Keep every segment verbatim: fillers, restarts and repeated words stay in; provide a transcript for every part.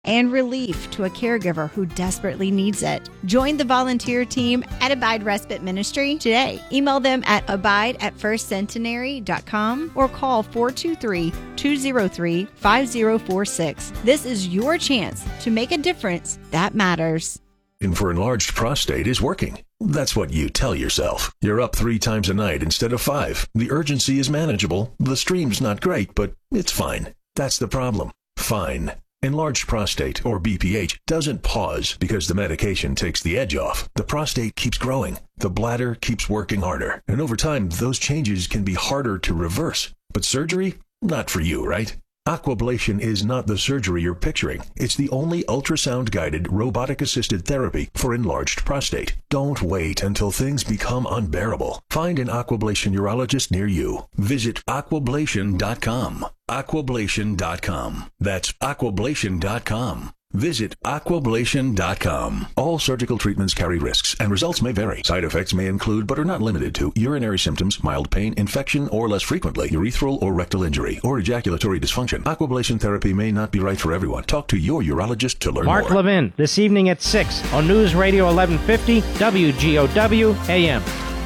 and relief to a caregiver who desperately needs it. Join the volunteer team at Abide Respite Ministry today. Email them at abide at first centenary dot com or call four two three, two zero three, five zero four six. This is your chance to make a difference that matters. For enlarged prostate is working. That's what you tell yourself. You're up three times a night instead of five. The urgency is manageable. The stream's not great, but it's fine. That's the problem. Fine. Enlarged prostate, or B P H, doesn't pause because the medication takes the edge off. The prostate keeps growing. The bladder keeps working harder. And over time, those changes can be harder to reverse. But surgery? Not for you, right? Aquablation is not the surgery you're picturing. It's the only ultrasound-guided, robotic-assisted therapy for enlarged prostate. Don't wait until things become unbearable. Find an Aquablation urologist near you. Visit aquablation dot com. aquablation dot com. That's aquablation dot com. Visit aquablation dot com. All surgical treatments carry risks, and results may vary. Side effects may include, but are not limited to, urinary symptoms, mild pain, infection, or less frequently, urethral or rectal injury, or ejaculatory dysfunction. Aquablation therapy may not be right for everyone. Talk to your urologist to learn Mark more. Mark Levin, this evening at six on News Radio eleven fifty W G O W A M.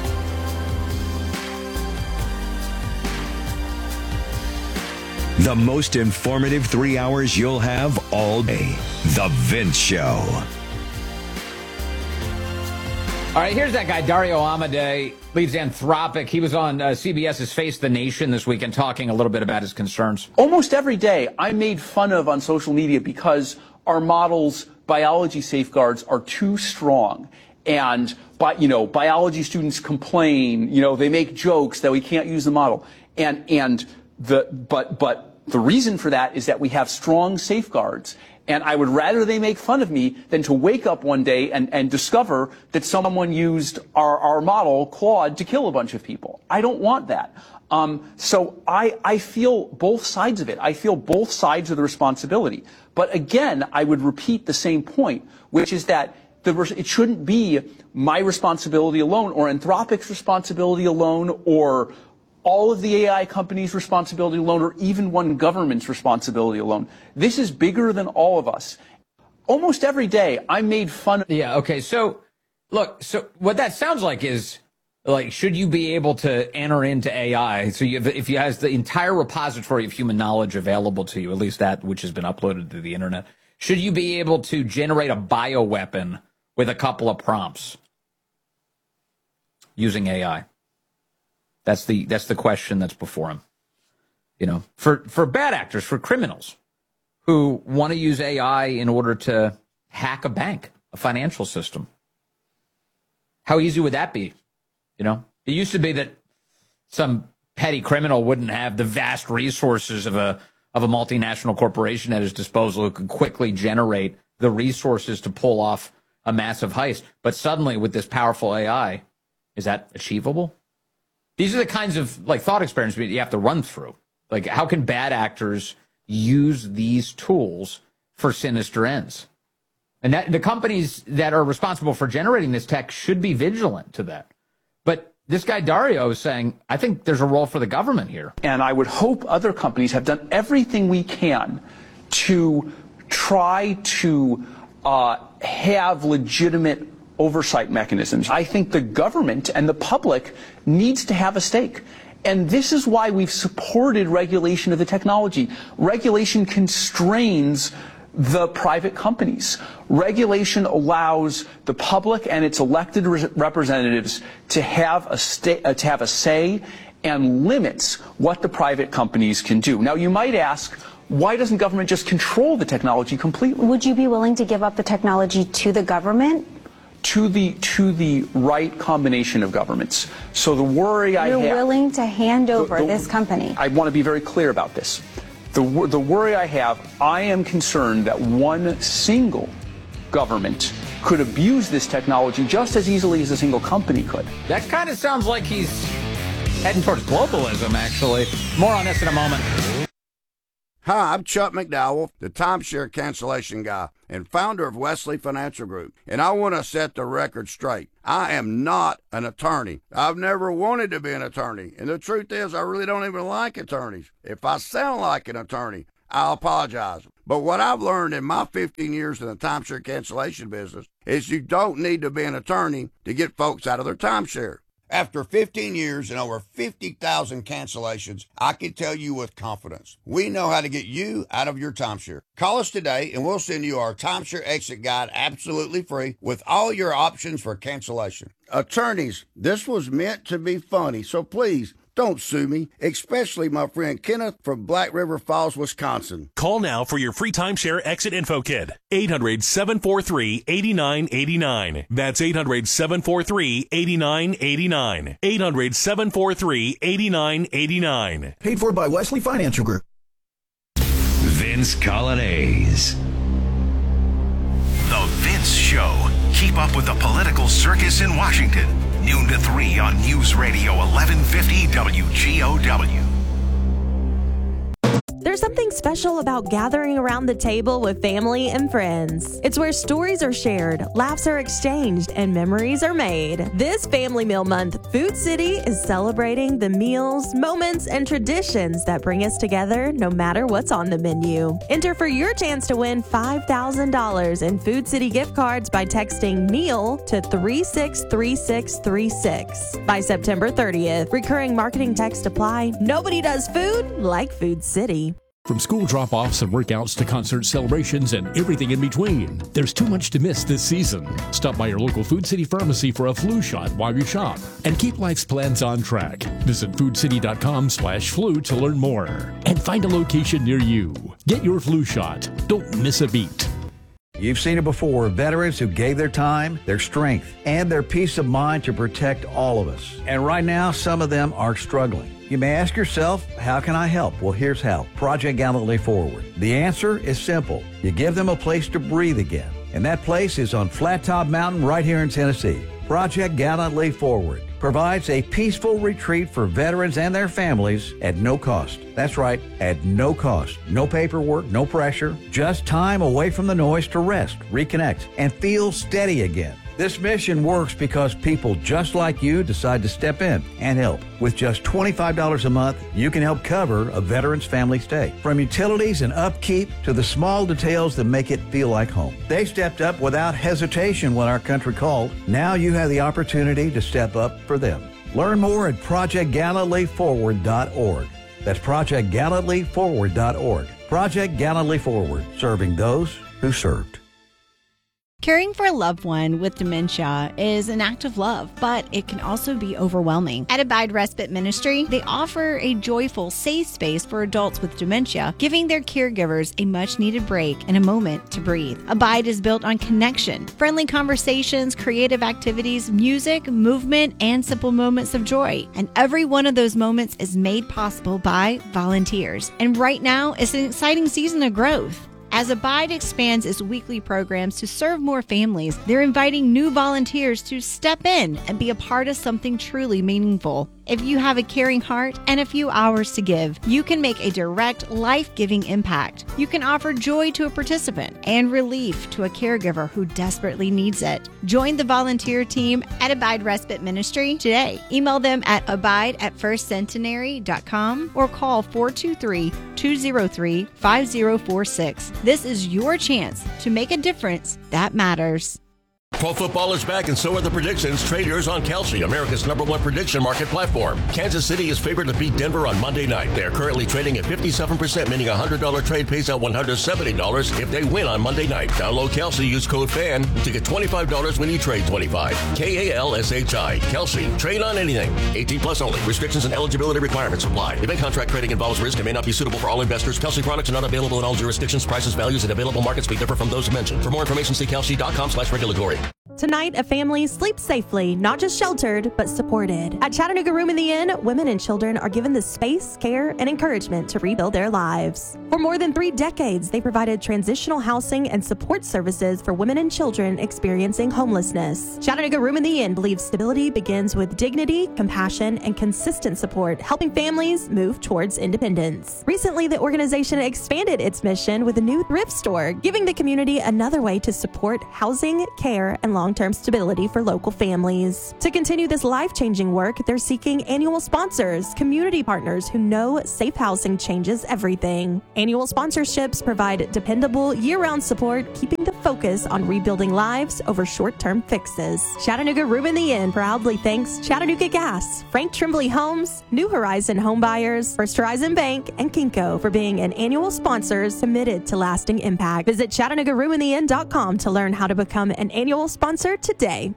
The most informative three hours you'll have all day. The Vince Show. All right, here's that guy, Dario Amodei, leads Anthropic. He was on uh, CBS's Face the Nation this weekend talking a little bit about his concerns. Almost every day I'm made fun of on social media because our model's biology safeguards are too strong. And, but, you know, biology students complain, you know, they make jokes that we can't use the model. And, and the, but, but the reason for that is that we have strong safeguards. And I would rather they make fun of me than to wake up one day and, and discover that someone used our, our model, Claude, to kill a bunch of people. I don't want that. Um, so I, I feel both sides of it. I feel both sides of the responsibility. But again, I would repeat the same point, which is that the, it shouldn't be my responsibility alone or Anthropic's responsibility alone or all of the A I companies' responsibility alone, or even one government's responsibility alone. This is bigger than all of us. Almost every day, I'm made fun of. Yeah, okay, so, look, so what that sounds like is, like, should you be able to enter into A I, so you have, if you has the entire repository of human knowledge available to you, at least that which has been uploaded to the internet, should you be able to generate a bioweapon with a couple of prompts using A I? That's the that's the question that's before him. You know, for, for bad actors, for criminals who want to use A I in order to hack a bank, a financial system. How easy would that be? You know, it used to be that some petty criminal wouldn't have the vast resources of a of a multinational corporation at his disposal who could quickly generate the resources to pull off a massive heist. But suddenly, with this powerful A I, is that achievable? These are the kinds of like thought experiments you have to run through. Like, how can bad actors use these tools for sinister ends? And that, the companies that are responsible for generating this tech should be vigilant to that. But this guy Dario is saying, I think there's a role for the government here. And I would hope other companies have done everything we can to try to uh, have legitimate oversight mechanisms. I think the government and the public needs to have a stake. And this is why we've supported regulation of the technology. Regulation constrains the private companies. Regulation allows the public and its elected re- representatives to have a sta- uh, to have a say and limits what the private companies can do. Now, you might ask, why doesn't government just control the technology completely? Would you be willing to give up the technology to the government? To the to the right combination of governments. So the worry You're I have... You're willing to hand over the, the, this company. I want to be very clear about this. The, the worry I have, I am concerned that one single government could abuse this technology just as easily as a single company could. That kind of sounds like he's heading towards globalism, actually. More on this in a moment. Hi, I'm Chuck McDowell, the timeshare cancellation guy and founder of Wesley Financial Group, and I want to set the record straight. I am not an attorney. I've never wanted to be an attorney, and the truth is I really don't even like attorneys. If I sound like an attorney, I apologize. But what I've learned in my fifteen years in the timeshare cancellation business is you don't need to be an attorney to get folks out of their timeshare. After fifteen years and over fifty thousand cancellations, I can tell you with confidence, we know how to get you out of your timeshare. Call us today and we'll send you our timeshare exit guide absolutely free with all your options for cancellation. Attorneys, this was meant to be funny, so please don't sue me, especially my friend Kenneth from Black River Falls, Wisconsin. Call now for your free timeshare exit info kit. eight hundred, seven four three, eight nine eight nine. That's eight hundred, seven four three, eight nine eight nine. eight hundred, seven four three, eight nine eight nine. Paid for by Wesley Financial Group. Vince Colonnese. The Vince Show. Keep up with the political circus in Washington. Noon to three on News Radio eleven fifty W G O W. There's something special about gathering around the table with family and friends. It's where stories are shared, laughs are exchanged, and memories are made. This Family Meal Month, Food City is celebrating the meals, moments, and traditions that bring us together no matter what's on the menu. Enter for your chance to win five thousand dollars in Food City gift cards by texting MEAL to three six three six three six. By September thirtieth, recurring marketing text apply. Nobody does food like Food City. From school drop-offs and workouts to concert celebrations and everything in between, there's too much to miss this season. Stop by your local Food City pharmacy for a flu shot while you shop. And keep life's plans on track. Visit foodcity.com slash flu to learn more. And find a location near you. Get your flu shot. Don't miss a beat. You've seen it before, veterans who gave their time, their strength, and their peace of mind to protect all of us. And right now, some of them are struggling. You may ask yourself, how can I help? Well, here's how. Project Gallantly Forward. The answer is simple. You give them a place to breathe again. And that place is on Flat Top Mountain right here in Tennessee. Project Gallantly Forward provides a peaceful retreat for veterans and their families at no cost. That's right, at no cost. No paperwork, no pressure, just time away from the noise to rest, reconnect, and feel steady again. This mission works because people just like you decide to step in and help. With just twenty-five dollars a month, you can help cover a veteran's family stay. From utilities and upkeep to the small details that make it feel like home. They stepped up without hesitation when our country called. Now you have the opportunity to step up for them. Learn more at project gallantly forward dot org. That's project gallantly forward dot org. Project Gallantly Forward, serving those who served. Caring for a loved one with dementia is an act of love, but it can also be overwhelming. At Abide Respite Ministry, they offer a joyful, safe space for adults with dementia, giving their caregivers a much-needed break and a moment to breathe. Abide is built on connection, friendly conversations, creative activities, music, movement, and simple moments of joy. And every one of those moments is made possible by volunteers. And right now is an exciting season of growth. As Abide expands its weekly programs to serve more families, they're inviting new volunteers to step in and be a part of something truly meaningful. If you have a caring heart and a few hours to give, you can make a direct, life-giving impact. You can offer joy to a participant and relief to a caregiver who desperately needs it. Join the volunteer team at Abide Respite Ministry today. Email them at abide at first centenary dot com or call four two three, two zero three, five zero four six. This is your chance to make a difference that matters. Pro football is back, and so are the predictions. Trade yours on Kelsey, America's number one prediction market platform. Kansas City is favored to beat Denver on Monday night. They are currently trading at fifty-seven percent, meaning a one hundred dollars trade pays out one hundred seventy dollars if they win on Monday night. Download Kelsey, use code FAN to get twenty-five dollars when you trade twenty-five dollars. K A L S H I. Kelsey. Trade on anything. eighteen plus only. Restrictions and eligibility requirements apply. Event contract trading involves risk and may not be suitable for all investors. Kelsey products are not available in all jurisdictions. Prices, values, and available markets may differ from those mentioned. For more information, see kelsey.com slash regulatory. Tonight, a family sleeps safely, not just sheltered, but supported. At Chattanooga Room in the Inn, women and children are given the space, care, and encouragement to rebuild their lives. For more than three decades, they provided transitional housing and support services for women and children experiencing homelessness. Chattanooga Room in the Inn believes stability begins with dignity, compassion, and consistent support, helping families move towards independence. Recently, the organization expanded its mission with a new thrift store, giving the community another way to support housing, care, and long long-term stability for local families. To continue this life-changing work, they're seeking annual sponsors, community partners who know safe housing changes everything. Annual sponsorships provide dependable, year-round support, keeping the focus on rebuilding lives over short-term fixes. Chattanooga Room in the Inn proudly thanks Chattanooga Gas, Frank Trimbley Homes, New Horizon Home Buyers, First Horizon Bank, and Kinko for being an annual sponsors committed to lasting impact. Visit Chattanooga Room in the Inn dot com to learn how to become an annual sponsor today.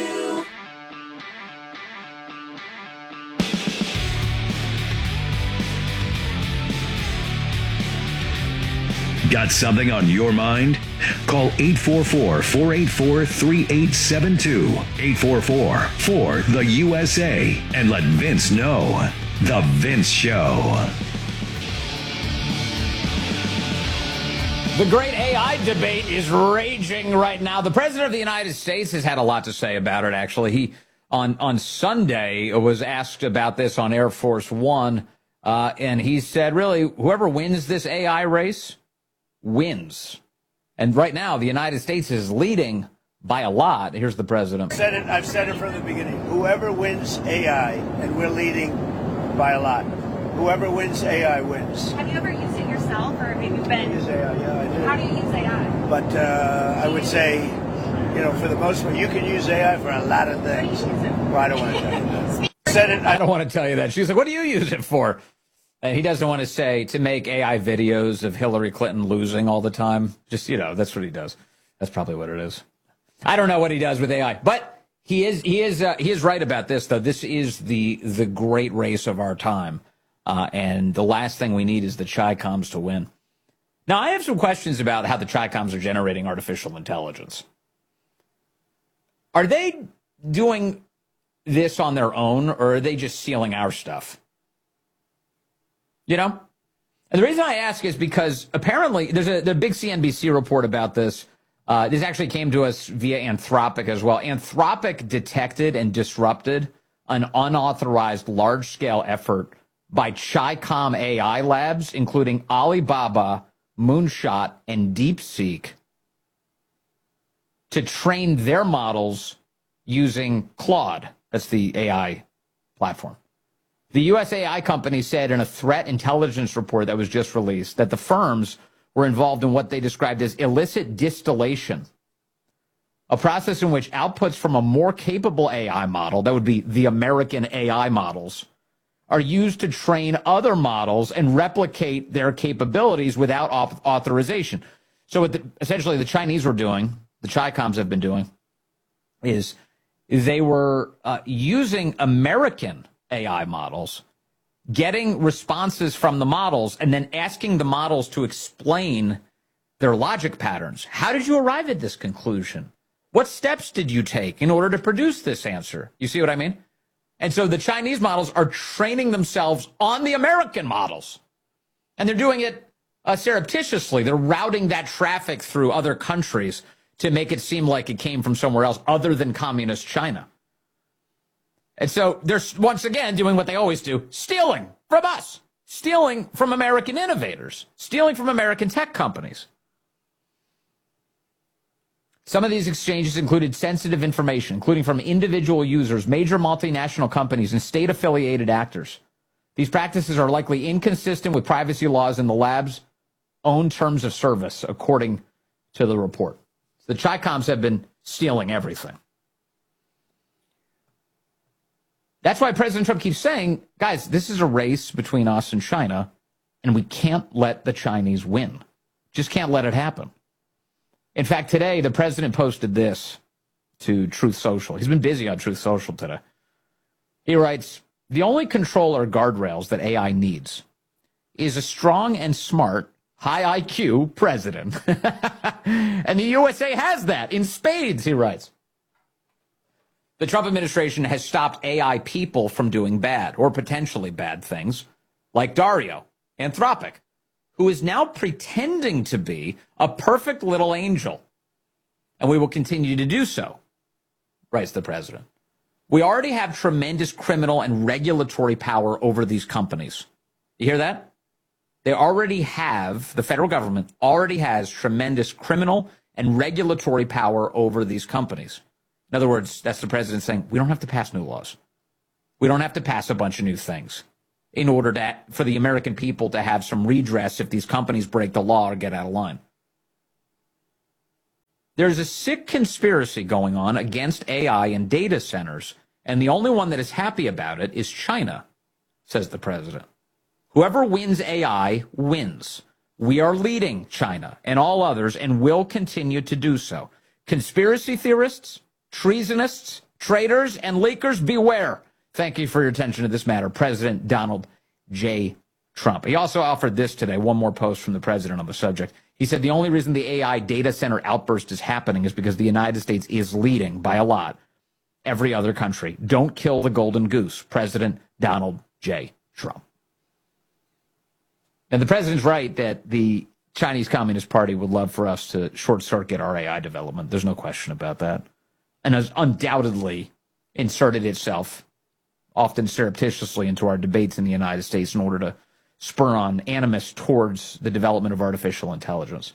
Got something on your mind? Call eight four four, four eight four, three eight seven two, eight four four, four, the U S A, and let Vince know. The Vince Show. The great A I debate is raging right now. The President of the United States has had a lot to say about it, actually. He, on, on Sunday, was asked about this on Air Force One, uh, and he said, really, whoever wins this A I race wins. And right now, the United States is leading by a lot. Here's the president. I've said it, I've said it from the beginning. Whoever wins A I, and we're leading by a lot. Whoever wins A I wins. Have you ever used it yourself, or have you been? I use A I, yeah, I do. How do you use A I? But uh, I would say, you know, for the most part, you can use A I for a lot of things. Well, I don't want to tell you that. Said it. I don't want to tell you that. She's like, what do you use it for? And he doesn't want to say to make A I videos of Hillary Clinton losing all the time. Just, you know, that's what he does. That's probably what it is. I don't know what he does with A I, but he is he is uh, he is right about this, though. This is the the great race of our time, uh, and the last thing we need is the Chi-Coms to win. Now, I have some questions about how the Chi-Coms are generating artificial intelligence. Are they doing this on their own, or are they just stealing our stuff? You know? And the reason I ask is because apparently there's a the big C N B C report about this. Uh, this actually came to us via Anthropic as well. Anthropic detected and disrupted an unauthorized large-scale effort by Chi-Com A I labs, including Alibaba, Moonshot, and DeepSeek, to train their models using Claude. That's the A I platform. The U S A I company said in a threat intelligence report that was just released that the firms were involved in what they described as illicit distillation, a process in which outputs from a more capable A I model, that would be the American A I models, are used to train other models and replicate their capabilities without authorization. So what the, essentially the Chinese were doing, the Chi-Coms have been doing, is they were uh, using American A I models, getting responses from the models, and then asking the models to explain their logic patterns. How did you arrive at this conclusion? What steps did you take in order to produce this answer? You see what I mean? And so the Chinese models are training themselves on the American models. And they're doing it uh, surreptitiously. They're routing that traffic through other countries to make it seem like it came from somewhere else other than communist China. And so they're once again doing what they always do, stealing from us, stealing from American innovators, stealing from American tech companies. Some of these exchanges included sensitive information, including from individual users, major multinational companies, and state-affiliated actors. These practices are likely inconsistent with privacy laws in the lab's own terms of service, according to the report. The Chi-Coms have been stealing everything. That's why President Trump keeps saying, guys, this is a race between us and China, and we can't let the Chinese win. Just can't let it happen. In fact, today, the president posted this to Truth Social. He's been busy on Truth Social today. He writes, the only control or guardrails that A I needs is a strong and smart, high I Q president. And the U S A has that in spades, he writes. The Trump administration has stopped A I people from doing bad or potentially bad things, like Dario, Anthropic, who is now pretending to be a perfect little angel. And we will continue to do so, writes the president. We already have tremendous criminal and regulatory power over these companies. You hear that? They already have, the federal government already has tremendous criminal and regulatory power over these companies. In other words, that's the president saying, we don't have to pass new laws. We don't have to pass a bunch of new things in order to, for the American people to have some redress if these companies break the law or get out of line. There's a sick conspiracy going on against A I and data centers, and the only one that is happy about it is China, says the president. Whoever wins A I wins. We are leading China and all others and will continue to do so. Conspiracy theorists, treasonists, traitors, and leakers, beware. Thank you for your attention to this matter, President Donald J. Trump. He also offered this today, one more post from the president on the subject. He said the only reason the A I data center outburst is happening is because the United States is leading by a lot every other country. Don't kill the golden goose, President Donald J. Trump. And the president's right that the Chinese Communist Party would love for us to short-circuit our A I development. There's no question about that. And has undoubtedly inserted itself, often surreptitiously, into our debates in the United States in order to spur on animus towards the development of artificial intelligence.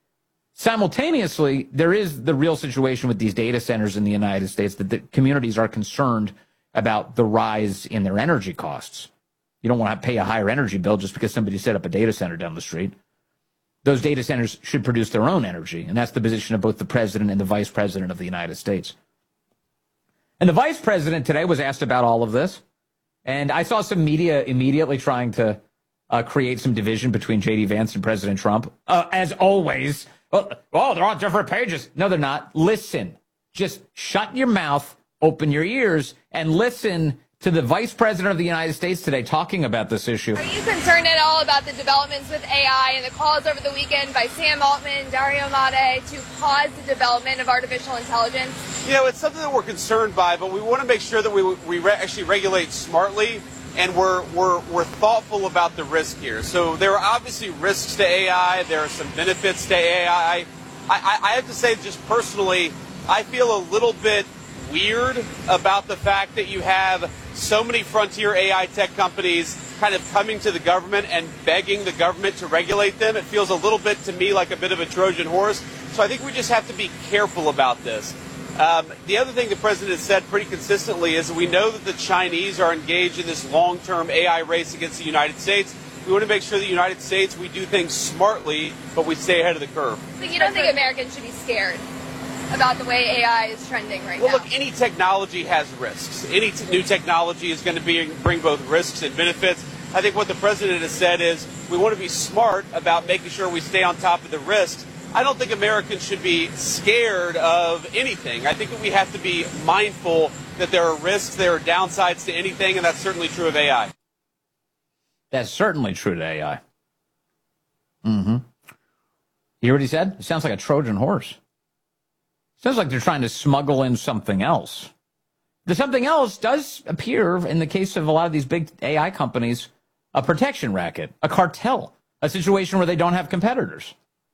Simultaneously, there is the real situation with these data centers in the United States that the communities are concerned about the rise in their energy costs. You don't want to pay a higher energy bill just because somebody set up a data center down the street. Those data centers should produce their own energy, and that's the position of both the president and the vice president of the United States. And the vice president today was asked about all of this, and I saw some media immediately trying to uh, create some division between J D Vance and President Trump. Uh, as always, oh, oh, they're on different pages. No, they're not. Listen. Just shut your mouth, open your ears, and listen to the Vice President of the United States today talking about this issue. Are you concerned at all about the developments with A I and the calls over the weekend by Sam Altman, Dario Amodei to pause the development of artificial intelligence? You know, it's something that we're concerned by, but we want to make sure that we we re- actually regulate smartly, and we're we're we're thoughtful about the risk here. So there are obviously risks to A I. There are some benefits to A I. I, I, I have to say, just personally, I feel a little bit weird about the fact that you have so many frontier A I tech companies kind of coming to the government and begging the government to regulate them. It feels a little bit to me like a bit of a Trojan horse. So I think we just have to be careful about this. Um, the other thing the president has said pretty consistently is that we know that the Chinese are engaged in this long-term A I race against the United States. We want to make sure that the United States, we do things smartly, but we stay ahead of the curve. So you don't think Americans should be scared about the way A I is trending right well, now? Well, look, any technology has risks. Any t- new technology is going to be, bring both risks and benefits. I think what the president has said is we want to be smart about making sure we stay on top of the risks. I don't think Americans should be scared of anything. I think that we have to be mindful that there are risks, there are downsides to anything, and that's certainly true of A I. That's certainly true to A I. Mm-hmm. You hear what he said? It sounds like a Trojan horse. Sounds like they're trying to smuggle in something else. The something else does appear, in the case of a lot of these big A I companies, a protection racket, a cartel, a situation where they don't have competitors.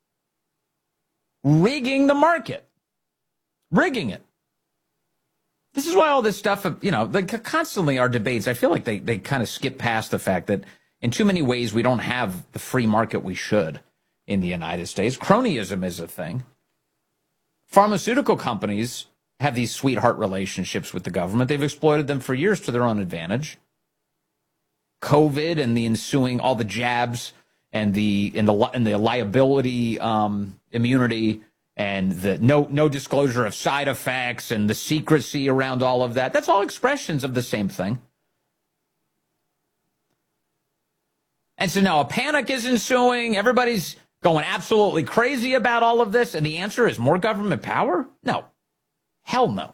Rigging the market. Rigging it. This is why all this stuff, you know, like constantly our debates, I feel like they, they kind of skip past the fact that in too many ways we don't have the free market we should in the United States. Cronyism is a thing. Pharmaceutical companies have these sweetheart relationships with the government. They've exploited them for years to their own advantage. COVID and the ensuing, all the jabs and the and the and the liability um, immunity and the no no disclosure of side effects and the secrecy around all of that. That's all expressions of the same thing. And so now a panic is ensuing. Everybody's going absolutely crazy about all of this, and the answer is more government power? No. Hell no.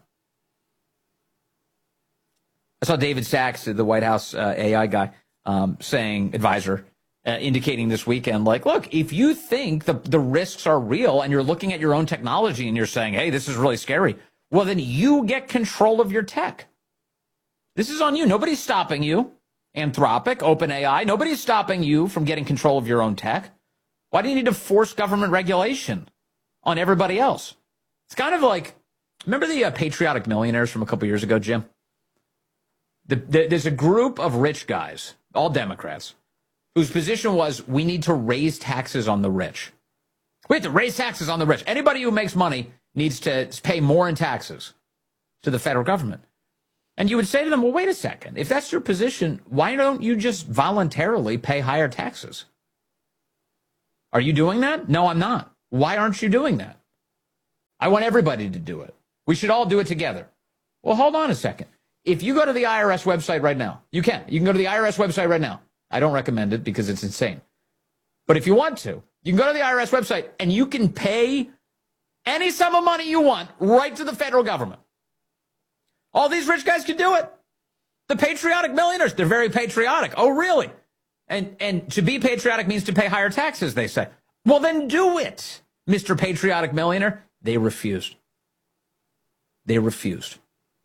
I saw David Sachs, the White House uh, A I guy, um, saying, advisor, uh, indicating this weekend, like, look, if you think the, the risks are real and you're looking at your own technology and you're saying, hey, this is really scary, well, then you get control of your tech. This is on you. Nobody's stopping you. Anthropic, OpenAI, nobody's stopping you from getting control of your own tech. Why do you need to force government regulation on everybody else? It's kind of like, remember the uh, patriotic millionaires from a couple years ago, Jim? The, the, there's a group of rich guys, all Democrats, whose position was we need to raise taxes on the rich. We have to raise taxes on the rich. Anybody who makes money needs to pay more in taxes. to the federal government. And you would say to them, well, wait a second. If that's your position, why don't you just voluntarily pay higher taxes? Are you doing that? No, I'm not. Why aren't you doing that? I want everybody to do it. We should all do it together. Well, hold on a second. If you go to the I R S website right now, you can. You can go to the I R S website right now. I don't recommend it because it's insane. But if you want to, you can go to the I R S website and you can pay any sum of money you want right to the federal government. All these rich guys can do it. The patriotic millionaires, they're very patriotic. Oh, really? And and to be patriotic means to pay higher taxes, they say. Well, then do it, Mister Patriotic Millionaire. They refused. They refused.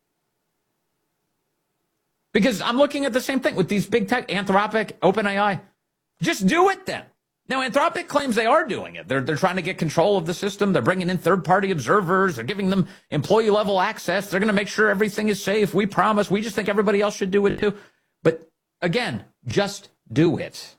Because I'm looking at the same thing with these big tech, Anthropic, OpenAI. Just do it then. Now, Anthropic claims they are doing it. They're, they're trying to get control of the system. They're bringing in third-party observers. They're giving them employee-level access. They're going to make sure everything is safe. We promise. We just think everybody else should do it too. But again, just do it.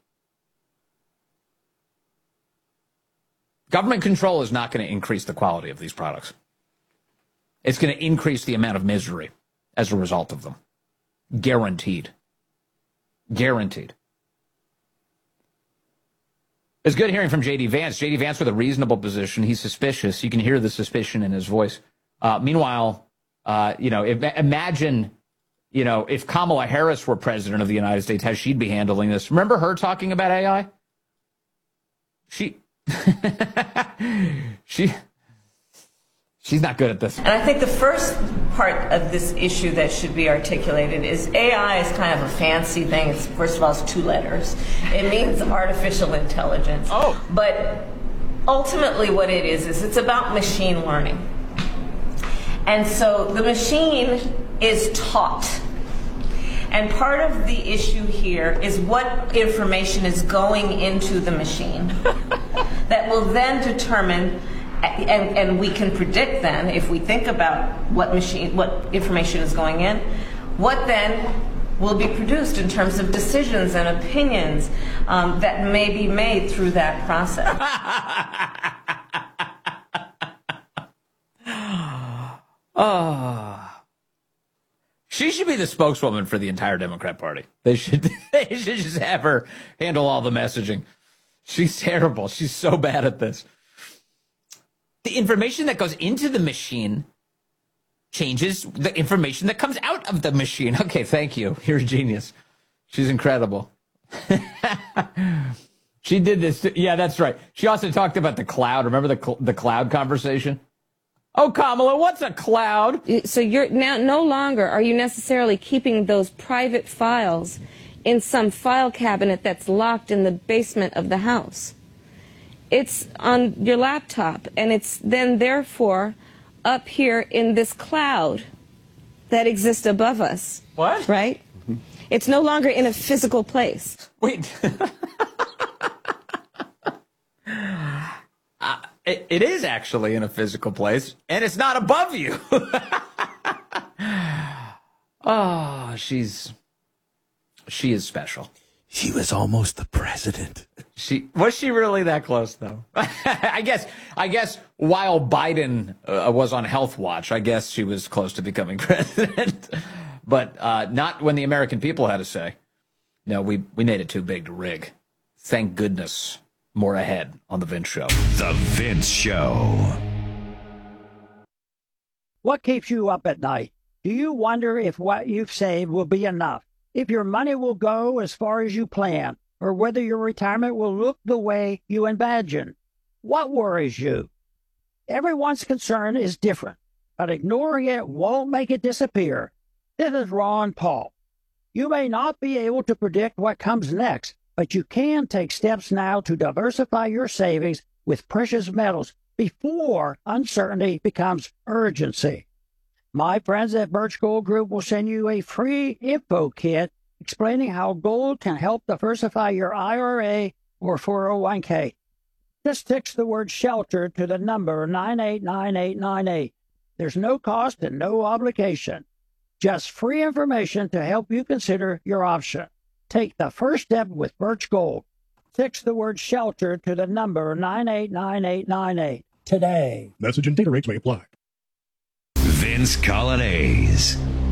Government control is not going to increase the quality of these products. It's going to increase the amount of misery as a result of them. Guaranteed. Guaranteed. It's good hearing from J D. Vance. J D. Vance with a reasonable position. He's suspicious. You can hear the suspicion in his voice. Uh, meanwhile, uh, you know, if, imagine, you know, if Kamala Harris were president of the United States, how she'd be handling this. Remember her talking about A I? She, she, she's not good at this. And I think the first part of this issue that should be articulated is A I is kind of a fancy thing. It's, first of all, it's two letters. It means artificial intelligence. Oh. But ultimately what it is, is it's about machine learning. And so the machine is taught. And part of the issue here is what information is going into the machine that will then determine. And, and we can predict then, if we think about what machine, what information is going in, what then will be produced in terms of decisions and opinions um, that may be made through that process. Oh. She should be the spokeswoman for the entire Democrat Party. They should, they should just have her handle all the messaging. She's terrible. She's so bad at this. The information that goes into the machine changes the information that comes out of the machine. Okay, thank you. You're a genius. She's incredible. She did this. Yeah, that's right. She also talked about the cloud. Remember the cl- the cloud conversation? Oh, Kamala, what's a cloud? So you're now no longer are you necessarily keeping those private files in some file cabinet that's locked in the basement of the house. It's on your laptop, and it's then, therefore, up here in this cloud that exists above us. What? Right? Mm-hmm. It's no longer in a physical place. Wait. uh, it, it is actually in a physical place, and it's not above you. Oh, she's... She is special. She was almost the president. She was she really that close, though? I guess. I guess while Biden uh, was on Health Watch, I guess she was close to becoming president, but uh, not when the American people had a say. No, we we made it too big to rig. Thank goodness. More ahead on the Vince Show. The Vince Show. What keeps you up at night? Do you wonder if what you've saved will be enough? If your money will go as far as you plan, or whether your retirement will look the way you imagine? What worries you? Everyone's concern is different, but ignoring it won't make it disappear. This is Ron Paul. You may not be able to predict what comes next, but you can take steps now to diversify your savings with precious metals before uncertainty becomes urgency. My friends at Birch Gold Group will send you a free info kit explaining how gold can help diversify your I R A or four oh one k. Just text the word SHELTER to the number nine eight nine eight nine eight. There's no cost and no obligation. Just free information to help you consider your option. Take the first step with Birch Gold. Text the word SHELTER to the number nine eight nine eight nine eight today. Message and data rates may apply. Vince Colonnese.